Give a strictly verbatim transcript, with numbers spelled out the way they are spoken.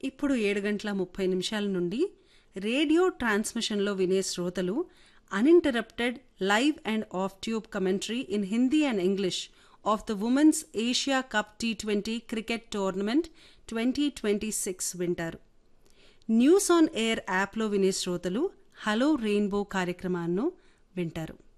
ఇప్పుడు ఏడు గంటల ముప్పై నిమిషాల నుండి రేడియో ట్రాన్స్మిషన్లో వినే శ్రోతలు uninterrupted live and of tube commentary in Hindi and English of the women's Asia cup T twenty cricket tournament twenty twenty six వింటారు. న్యూస్ ఆన్ ఎయిర్ యాప్లో వినే శ్రోతలు హలో రెయిన్బో కార్యక్రమాన్ని వింటారు.